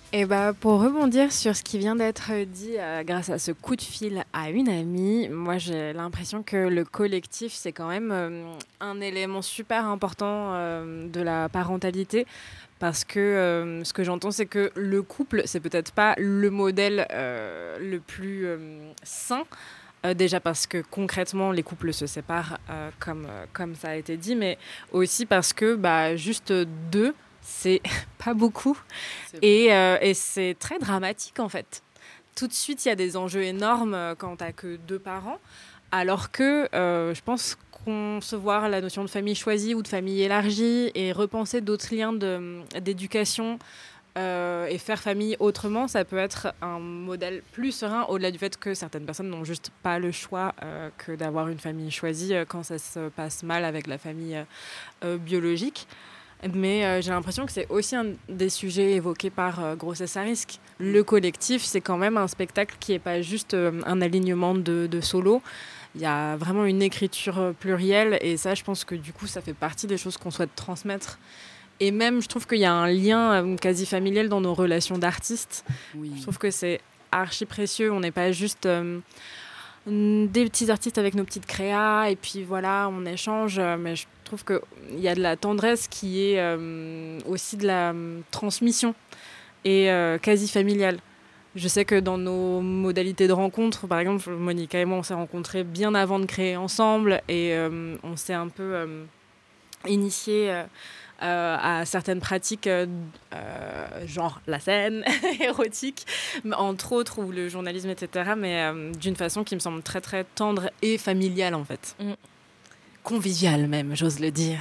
Et bah, pour rebondir sur ce qui vient d'être dit, grâce à ce coup de fil à une amie, moi j'ai l'impression que le collectif, c'est quand même, un élément super important, de la parentalité. Parce que, ce que j'entends, c'est que le couple, c'est peut-être pas le modèle, le plus, sain. Déjà parce que concrètement, les couples se séparent, comme ça a été dit, mais aussi parce que, bah, juste, 2, c'est pas beaucoup C'est vrai. et c'est très dramatique, en fait. Tout de suite, il y a des enjeux énormes, quand tu que 2 parents, alors que, je pense concevoir la notion de famille choisie ou de famille élargie et repenser d'autres liens d'éducation, et faire famille autrement, ça peut être un modèle plus serein, au-delà du fait que certaines personnes n'ont juste pas le choix, que d'avoir une famille choisie, quand ça se passe mal avec la famille, biologique. Mais j'ai l'impression que c'est aussi un des sujets évoqués par Grossesse à risque. Le collectif, c'est quand même un spectacle qui n'est pas juste un alignement de solos. Il y a vraiment une écriture plurielle et ça, je pense que du coup, ça fait partie des choses qu'on souhaite transmettre. Et même, je trouve qu'il y a un lien quasi familial dans nos relations d'artistes. Oui. Je trouve que c'est archi précieux. On n'est pas juste des petits artistes avec nos petites créas et puis voilà, on échange. Mais je trouve qu'il y a de la tendresse qui est aussi de la transmission et quasi familiale. Je sais que dans nos modalités de rencontre, par exemple, Monica et moi, on s'est rencontrés bien avant de créer ensemble et on s'est un peu initiés à certaines pratiques, genre la scène érotique, entre autres, ou le journalisme, etc., mais d'une façon qui me semble très, très tendre et familiale, en fait. Conviviale même, j'ose le dire.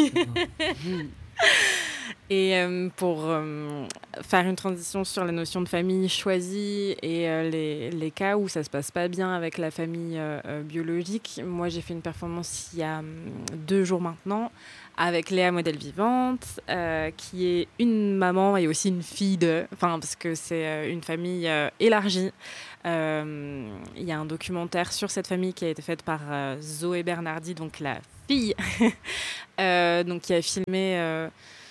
Et pour faire une transition sur la notion de famille choisie et les cas où ça se passe pas bien avec la famille biologique, moi j'ai fait une performance il y a 2 jours maintenant avec Léa Modèle Vivante, qui est une maman et aussi une fille parce que c'est une famille élargie. Il y a un documentaire sur cette famille qui a été fait par Zoé Bernardi, donc la fille, donc qui a filmé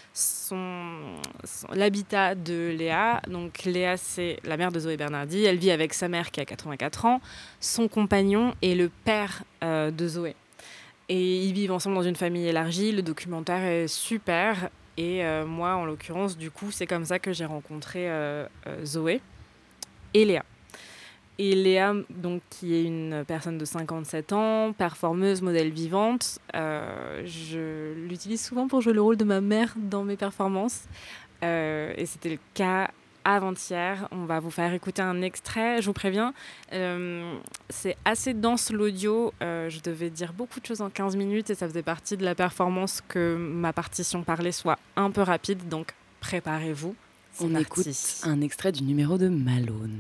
l'habitat de Léa. Donc Léa, c'est la mère de Zoé Bernardi. Elle vit avec sa mère qui a 84 ans, son compagnon et le père de Zoé. Et ils vivent ensemble dans une famille élargie. Le documentaire est super. Et moi, en l'occurrence, du coup, c'est comme ça que j'ai rencontré Zoé et Léa. Et Léa, donc, qui est une personne de 57 ans, performeuse, modèle vivante, je l'utilise souvent pour jouer le rôle de ma mère dans mes performances. Et c'était le cas avant-hier. On va vous faire écouter un extrait, je vous préviens. C'est assez dense l'audio. Je devais dire beaucoup de choses en 15 minutes et ça faisait partie de la performance que ma partition parlait soit un peu rapide. Donc, préparez-vous. On écoute un extrait du numéro de Malone.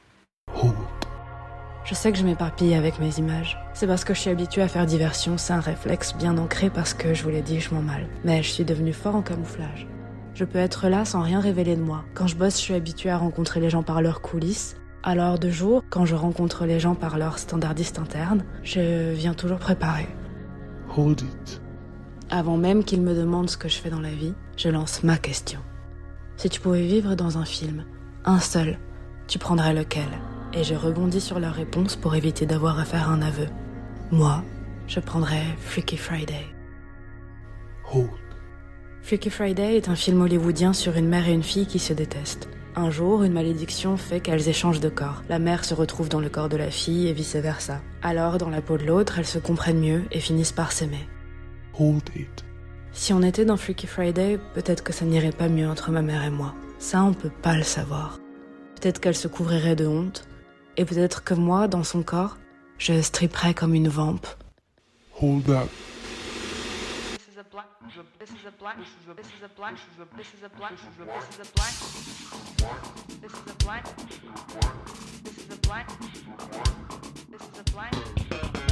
Je sais que je m'éparpille avec mes images. C'est parce que je suis habituée à faire diversion, c'est un réflexe bien ancré parce que, je vous l'ai dit, je m'en mal. Mais je suis devenue fort en camouflage. Je peux être là sans rien révéler de moi. Quand je bosse, je suis habituée à rencontrer les gens par leurs coulisses. Alors de jour, quand je rencontre les gens par leurs standardistes internes, je viens toujours préparée. Hold it. Avant même qu'ils me demandent ce que je fais dans la vie, je lance ma question. Si tu pouvais vivre dans un film, un seul, tu prendrais lequel ? Et je rebondis sur leur réponse pour éviter d'avoir à faire un aveu. Moi, je prendrais Freaky Friday. Hold. Freaky Friday est un film hollywoodien sur une mère et une fille qui se détestent. Un jour, une malédiction fait qu'elles échangent de corps. La mère se retrouve dans le corps de la fille et vice-versa. Alors, dans la peau de l'autre, elles se comprennent mieux et finissent par s'aimer. Hold it. Si on était dans Freaky Friday, peut-être que ça n'irait pas mieux entre ma mère et moi. Ça, on peut pas le savoir. Peut-être qu'elle se couvrirait de honte. Et peut-être que moi, dans son corps, je striperais comme une vampe. Hold that. This is a black. This is a black. This is a black. This is a black. This is a black. This is a black. This is a black. This is a black. This is a black.